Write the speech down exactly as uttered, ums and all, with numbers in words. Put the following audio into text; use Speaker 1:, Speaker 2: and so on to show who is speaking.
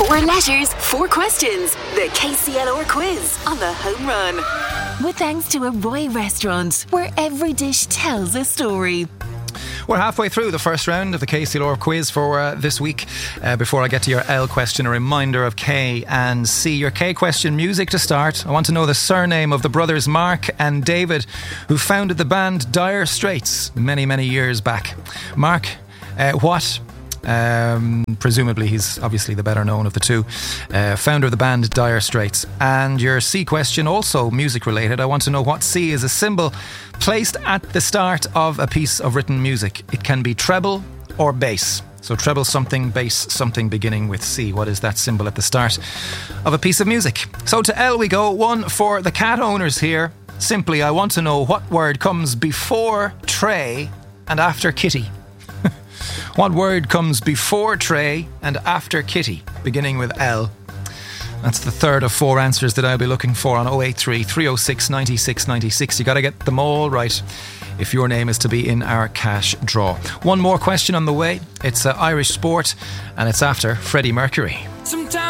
Speaker 1: Four letters, four questions. The K C L R quiz on the home run.
Speaker 2: With thanks to Arroy Restaurant, where every dish tells a story.
Speaker 3: We're halfway through the first round of the K C L R quiz for uh, this week. Uh, before I get to your L question, a reminder of K and C. Your K question, music to start. I want to know the surname of the brothers Mark and David, who founded the band Dire Straits many, many years back. Mark, uh, what... Um, presumably he's obviously the better known of the two, uh, founder of the band Dire Straits. And your C question, also music related. I want to know what C is a symbol placed at the start of a piece of written music. It can be treble or bass. So treble something, bass something, beginning with C. What is that symbol at the start of a piece of music? So to L we go. One for the cat owners here. Simply, I want to know what word comes before tray and after kitty. What word comes before tray and after kitty, beginning with L? That's the third of four answers that I'll be looking for on oh eight three, three oh six, nine six nine six. You got to get them all right if your name is to be in our cash draw. One more question on the way. It's uh, Irish sport, and it's after Freddie Mercury.
Speaker 4: Sometimes